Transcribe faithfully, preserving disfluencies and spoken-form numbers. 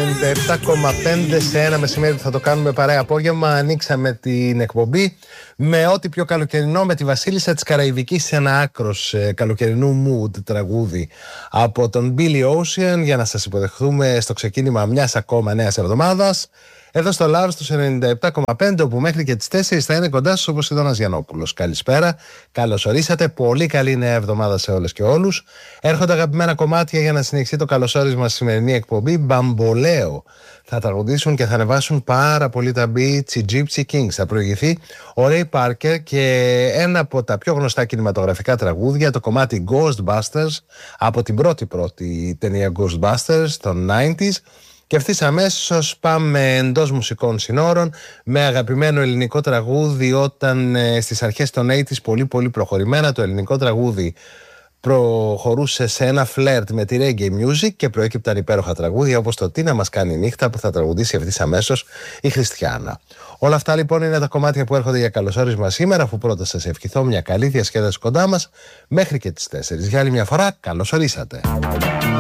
ενενήντα επτά κόμμα πέντε σε ένα μεσημέρι που θα το κάνουμε παρέα απόγευμα. Ανοίξαμε την εκπομπή με ό,τι πιο καλοκαιρινό, με τη Βασίλισσα της Καραϊβικής σε ένα άκρος ε, καλοκαιρινού mood τραγούδι από τον Billy Ocean, για να σας υποδεχθούμε στο ξεκίνημα μιας ακόμα νέας εβδομάδας εδώ στο Love στους ενενήντα επτά κόμμα πέντε, όπου μέχρι και τις τέσσερις θα είναι κοντά σας ο Ποσειδώνας Γιαννόπουλος. Καλησπέρα, καλώς ορίσατε, πολύ καλή νέα εβδομάδα σε όλες και όλους. Έρχονται αγαπημένα κομμάτια για να συνεχίσει το καλωσόρισμα στη σημερινή εκπομπή. Μπαμπολέο θα τραγουδήσουν και θα ανεβάσουν πάρα πολύ τα beats οι Gypsy Kings. Θα προηγηθεί ο Ray Parker και ένα από τα πιο γνωστά κινηματογραφικά τραγούδια, το κομμάτι Ghostbusters, από την πρώτη πρώτη ταινία Ghostbusters των ενενήντα. Και ευθύς αμέσως πάμε εντός μουσικών συνόρων με αγαπημένο ελληνικό τραγούδι, όταν ε, στις αρχές των ογδόντα πολύ πολύ προχωρημένα το ελληνικό τραγούδι προχωρούσε σε ένα φλερτ με τη reggae music και προέκυπταν υπέροχα τραγούδια όπως το «Τι να μας κάνει η νύχτα» που θα τραγουδήσει ευθύς αμέσως η Χριστιάνα. Όλα αυτά λοιπόν είναι τα κομμάτια που έρχονται για καλωσόρισμα σήμερα, αφού πρώτα σας ευχηθώ μια καλή διασκέδαση κοντά μας μέχρι και τις τέσσερις. Για άλλη μια φορά καλώς ορίσατε.